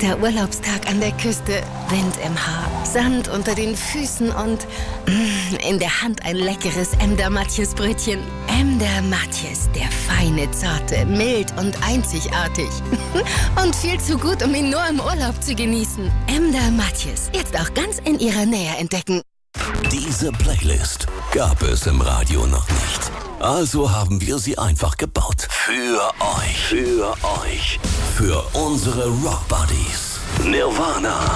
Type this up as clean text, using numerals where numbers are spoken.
perfekter Urlaubstag an der Küste. Wind im Haar, Sand unter den Füßen und in der Hand ein leckeres Emder Matjes-Brötchen. Emder Matjes, der feine, zarte, mild und einzigartig. Und viel zu gut, um ihn nur im Urlaub zu genießen. Emder Matjes, jetzt auch ganz in ihrer Nähe entdecken. Diese Playlist gab es im Radio noch nicht. Also haben wir sie einfach gebaut. Für euch. Für unsere Rock Buddies. Nirvana.